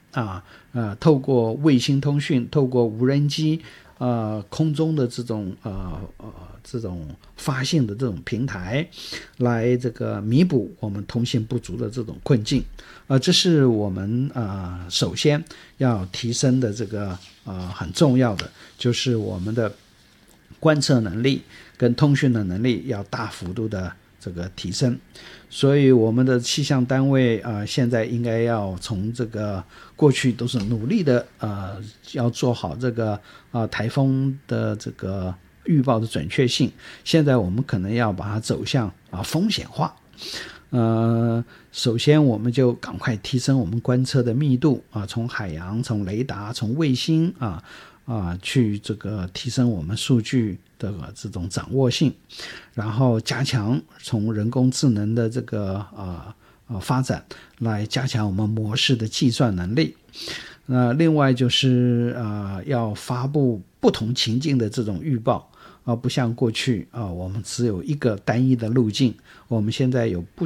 透过卫星通讯，透过无人机空中的这种发现的这种平台，来这个弥补我们通信不足的这种困境。这是我们首先要提升的这个很重要的，就是我们的观测能力跟通讯的能力要大幅度的这个提升。所以我们的气象单位现在应该要从这个过去都是努力的要做好这个台风的这个预报的准确性，现在我们可能要把它走向风险化。首先我们就赶快提升我们观测的密度从海洋、从雷达、从卫星去这个提升我们数据的这种掌握性，然后加强从人工智能的这个发展来加强我们模式的计算能力。另外就是要发布不同情境的这种预报不像过去我们只有一个单一的路径，我们现在有不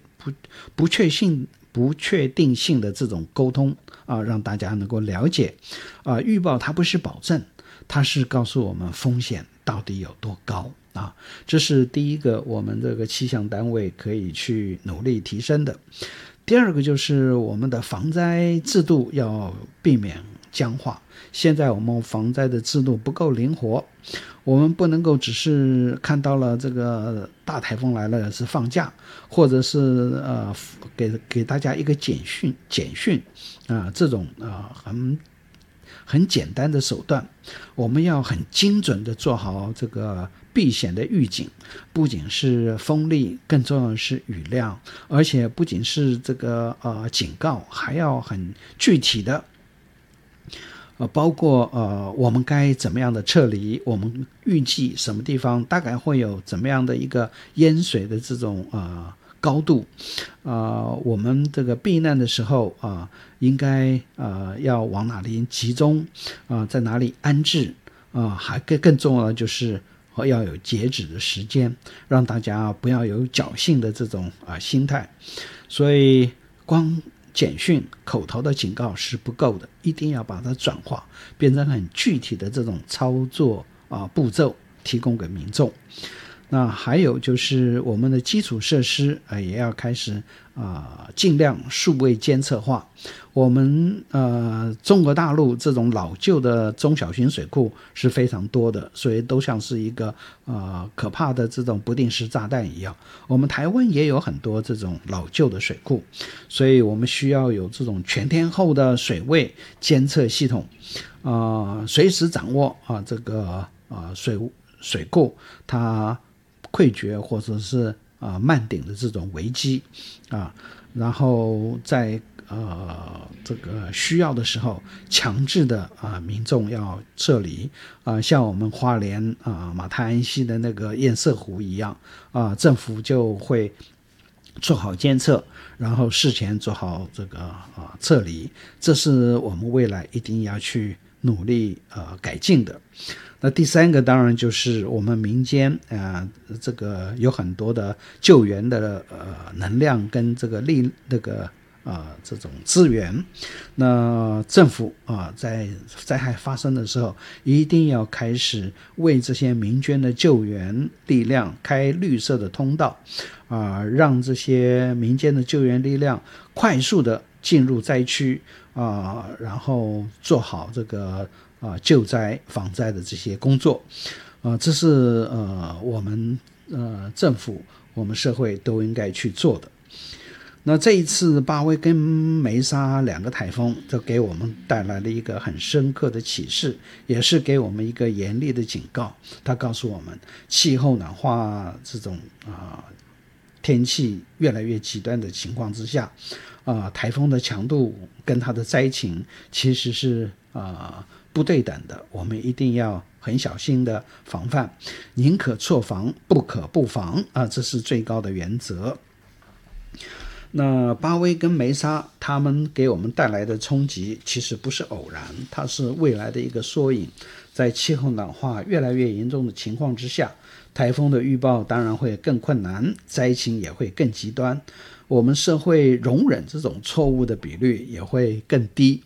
确定性的这种沟通让大家能够了解预报它不是保证，它是告诉我们风险到底有多高这是第一个我们这个气象单位可以去努力提升的。第二个就是我们的防灾制度要避免僵化，现在我们防灾的制度不够灵活，我们不能够只是看到了这个大台风来了是放假，或者是给大家一个简讯这种很简单的手段，我们要很精准的做好这个避险的预警，不仅是风力，更重要的是雨量，而且不仅是这个警告，还要很具体的包括我们该怎么样的撤离，我们预计什么地方大概会有怎么样的一个淹水的这种高度我们这个避难的时候应该要往哪里集中在哪里安置还更重要的就是要有截止的时间，让大家不要有侥幸的这种心态。所以光简讯口头的警告是不够的，一定要把它转化变成很具体的这种操作步骤提供给民众。那还有就是我们的基础设施也要开始尽量数位监测化。我们中国大陆这种老旧的中小型水库是非常多的，所以都像是一个可怕的这种不定时炸弹一样。我们台湾也有很多这种老旧的水库，所以我们需要有这种全天候的水位监测系统随时掌握这个水库它溃决或者是漫顶的这种危机然后在这个需要的时候强制的民众要撤离像我们花莲马太安溪的那个堰塞湖一样政府就会做好监测，然后事前做好这个撤离，这是我们未来一定要去努力改进的。那第三个当然就是我们民间这个有很多的救援的能量跟这个这种资源，那政府在灾害发生的时候一定要开始为这些民间的救援力量开绿色的通道让这些民间的救援力量快速的进入灾区然后做好这个救灾防灾的这些工作这是我们政府我们社会都应该去做的。那这一次巴威跟梅沙两个台风就给我们带来了一个很深刻的启示，也是给我们一个严厉的警告。它告诉我们气候暖化这种天气越来越极端的情况之下台风的强度跟它的灾情其实是不对等的，我们一定要很小心的防范，宁可错防不可不防这是最高的原则。那巴威跟梅沙他们给我们带来的冲击其实不是偶然，它是未来的一个缩影。在气候暖化越来越严重的情况之下，台风的预报当然会更困难，灾情也会更极端，我们社会容忍这种错误的比率也会更低